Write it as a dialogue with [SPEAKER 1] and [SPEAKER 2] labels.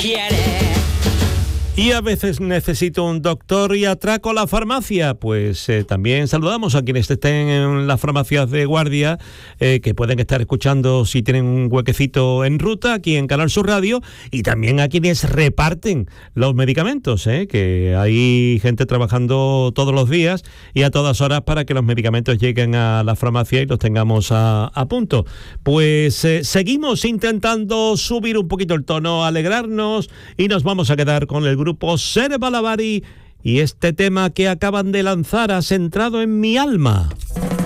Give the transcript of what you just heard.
[SPEAKER 1] quiere.
[SPEAKER 2] Y a veces necesito un doctor y atraco a la farmacia. Pues también saludamos a quienes estén en las farmacias de guardia, que pueden estar escuchando si tienen un huequecito en ruta aquí en Canal Sur Radio, y también a quienes reparten los medicamentos, que hay gente trabajando todos los días y a todas horas para que los medicamentos lleguen a la farmacia y los tengamos a punto. Pues seguimos intentando subir un poquito el tono, alegrarnos, y nos vamos a quedar con el grupo Ser Balavari y este tema que acaban de lanzar, Has entrado en mi alma.